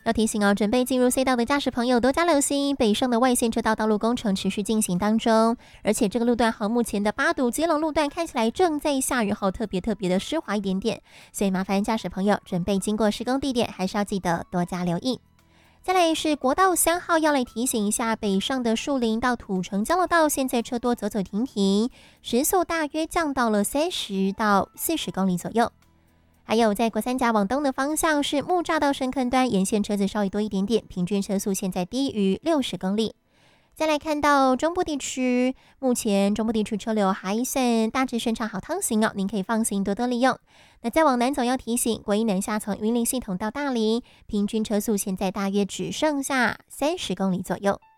要提醒准备进入隧道的驾驶朋友多加留心，北上的外线车道道路工程持续进行当中，而且这个路段目前的八堵基隆路段看起来正在下雨后特别的湿滑一点点，所以麻烦驾驶朋友准备经过施工地点还是要记得多加留意。再来是国道3号，要来提醒一下，北上的树林到土城交流道现在车多走走停停，时速大约降到了30到40公里左右。还有在国三甲往东的方向是木栅到深坑端沿线车子稍微多一点点，平均车速现在低于60公里。再来看到中部地区，目前中部地区车流还算大致顺畅好通行您可以放心多多利用。那再往南走要提醒，国一南下从云林系统到大林，平均车速现在大约只剩下30公里左右。